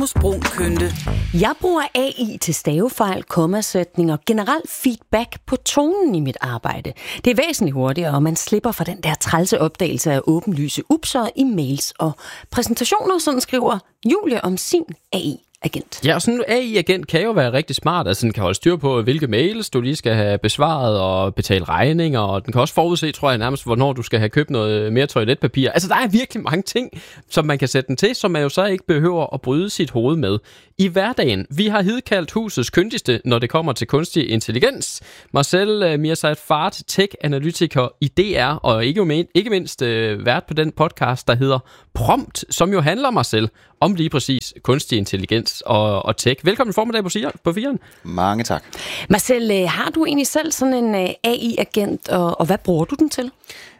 hos Brun Kønte. Jeg bruger AI til stavefejl, kommasætninger og generelt feedback på tonen i mit arbejde. Det er væsentligt hurtigere, og man slipper for den der trælse opdagelse af åbenlyse upser i mails og præsentationer, sådan skriver Julie om sin AI-agent. Ja, og sådan en AI-agent kan jo være rigtig smart. Altså, den kan holde styr på, hvilke mails du lige skal have besvaret og betale regninger, og den kan også forudse, tror jeg nærmest, hvornår du skal have købt noget mere toiletpapir. Altså, der er virkelig mange ting, som man kan sætte den til, som man jo så ikke behøver at bryde sit hoved med i hverdagen. Vi har hidkaldt husets kyndigste, når det kommer til kunstig intelligens. Marcel Mirzayed-Fard, tech-analytiker i DR, og ikke mindst vært på den podcast, der hedder Prompt, som jo handler, Marcel, om lige præcis kunstig intelligens og tech. Velkommen formiddag på 4'eren. Mange tak. Marcel, har du egentlig selv sådan en AI-agent, og hvad bruger du den til?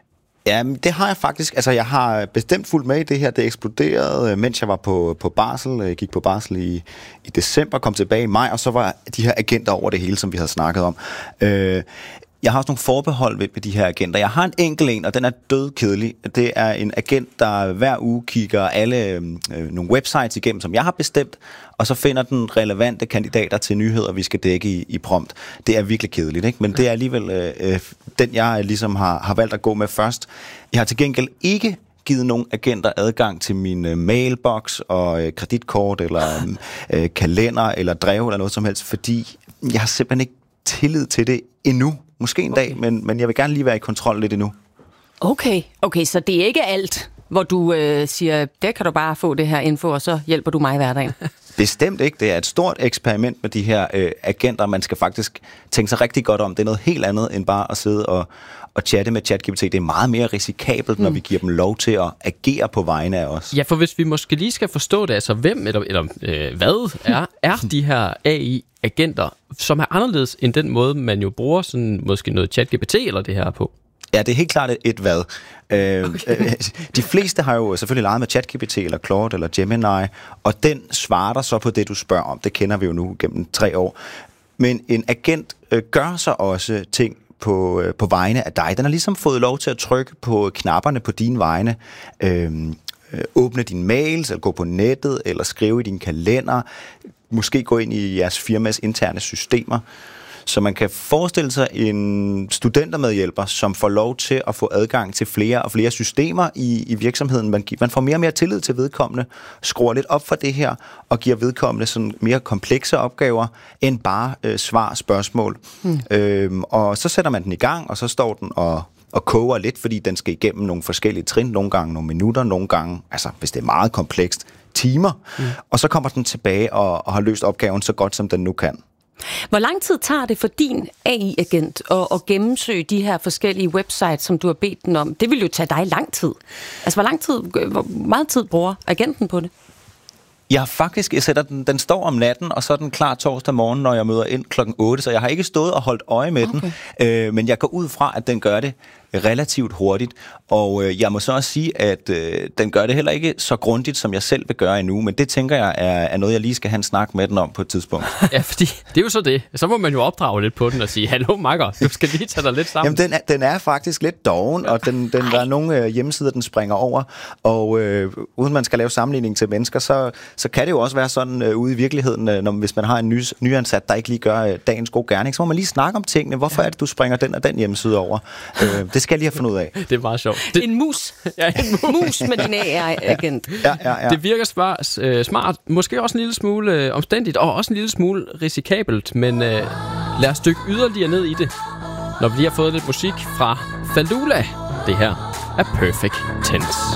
Ja, det har jeg faktisk. Altså, jeg har bestemt fulgt med i det her. Det eksploderede, mens jeg var på barsel. Jeg gik på barsel i december, kom tilbage i maj, og så var de her agenter over det hele, som vi havde snakket om. Jeg har også nogle forbehold ved de her agenter. Jeg har en enkelt en, og den er dødkedelig. Det er en agent, der hver uge kigger alle nogle websites igennem, som jeg har bestemt, og så finder den relevante kandidater til nyheder, vi skal dække i Prompt. Det er virkelig kedeligt, ikke? Men det er alligevel den, jeg ligesom har valgt at gå med først. Jeg har til gengæld ikke givet nogle agenter adgang til min mailbox og kreditkort, eller kalender, eller drev, eller noget som helst, fordi jeg har simpelthen ikke tillid til det endnu. Måske en dag, men jeg vil gerne lige være i kontrol lidt endnu. Okay, så det er ikke alt, hvor du siger, der kan du bare få det her info, og så hjælper du mig i hverdagen. Bestemt ikke. Det er et stort eksperiment med de her agenter. Man skal faktisk tænke sig rigtig godt om. Det er noget helt andet end bare at sidde og chatte med ChatGPT. Det er meget mere risikabelt, når vi giver dem lov til at agere på vegne af os. Ja, for hvis vi måske lige skal forstå det, altså hvem eller hvad er de her AI-agenter, som er anderledes end den måde, man jo bruger sådan måske noget ChatGPT eller det her på? Ja, det er helt klart et hvad. De fleste har jo selvfølgelig leget med ChatGPT eller Claude eller Gemini, og den svarer så på det, du spørger om. Det kender vi jo nu gennem 3 år. Men en agent gør så også ting på vegne af dig. Den har ligesom fået lov til at trykke på knapperne på dine vegne. Åbne dine mails, eller gå på nettet, eller skrive i din kalender. Måske gå ind i jeres firmas interne systemer. Så man kan forestille sig en studentermedhjælper, som får lov til at få adgang til flere og flere systemer i virksomheden. Man får mere og mere tillid til vedkommende, skruer lidt op for det her, og giver vedkommende sådan mere komplekse opgaver, end bare svar-spørgsmål. Og så sætter man den i gang, og så står den og koger lidt, fordi den skal igennem nogle forskellige trin, nogle gange nogle minutter, nogle gange, altså hvis det er meget komplekst, timer. Og så kommer den tilbage og har løst opgaven så godt, som den nu kan. Hvor lang tid tager det for din AI-agent at gennemsøge de her forskellige websites, som du har bedt den om? Det vil jo tage dig lang tid. Altså, hvor meget tid bruger agenten på det? Jeg sætter den står om natten, og så er den klar torsdag morgen, når jeg møder ind klokken 8, så jeg har ikke stået og holdt øje med den, men jeg går ud fra, at den gør det relativt hurtigt, og jeg må så også sige, at den gør det heller ikke så grundigt, som jeg selv vil gøre endnu, men det tænker jeg er noget, jeg lige skal have en snak med den om på et tidspunkt. Ja, fordi det er jo så det. Så må man jo opdrage lidt på den og sige, hallo makker, du skal lige tage dig lidt sammen. Jamen, den er faktisk lidt doven, og der er nogle hjemmesider, den springer over, og uden man skal lave sammenligning til mennesker, så kan det jo også være sådan ude i virkeligheden, hvis man har en nyansat, der ikke lige gør dagens gode gerning, så må man lige snakke om tingene. Hvorfor er det, du springer den og den hjemmeside over? Det skal jeg lige have fundet ud af. Det er meget sjovt. En mus. Ja, en mus med din AI-agent. Ja. Det virker smart, måske også en lille smule omstændigt, og også en lille smule risikabelt, men lad os dykke yderligere ned i det, når vi lige har fået lidt musik fra Falula. Det her er Perfect Tense.